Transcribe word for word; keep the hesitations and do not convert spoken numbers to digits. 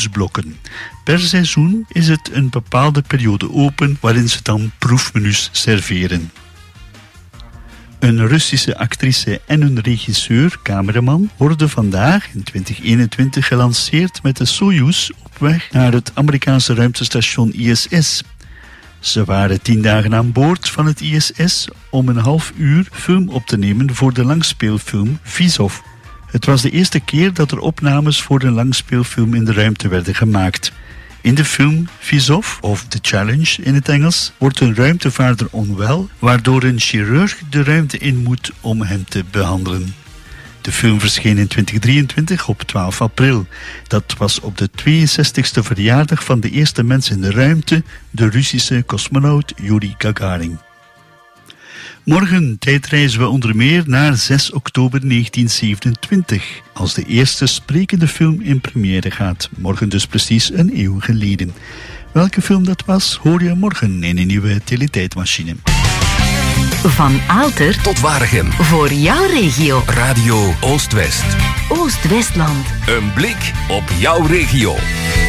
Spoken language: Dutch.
menusblokken. Per seizoen is het een bepaalde periode open waarin ze dan proefmenus serveren. Een Russische actrice en een regisseur, cameraman, worden vandaag in twintig eenentwintig gelanceerd met de Soyuz op weg naar het Amerikaanse ruimtestation I S S. Ze waren tien dagen aan boord van het I S S om een half uur film op te nemen voor de langspeelfilm Vizov. Het was de eerste keer dat er opnames voor een langspeelfilm in de ruimte werden gemaakt. In de film Vizov, of The Challenge in het Engels, wordt een ruimtevaarder onwel, waardoor een chirurg de ruimte in moet om hem te behandelen. De film verscheen in twintig drieëntwintig op twaalf april. Dat was op de tweeënzestigste verjaardag van de eerste mens in de ruimte, de Russische cosmonaut Yuri Gagarin. Morgen tijdreizen we onder meer naar zes oktober negentien zevenentwintig, als de eerste sprekende film in première gaat. Morgen dus precies een eeuw geleden. Welke film dat was, hoor je morgen in een nieuwe Teletijdmachine. Van Aalter tot Waregem. Voor jouw regio. Radio Oost-West. Oost-Westland. Een blik op jouw regio.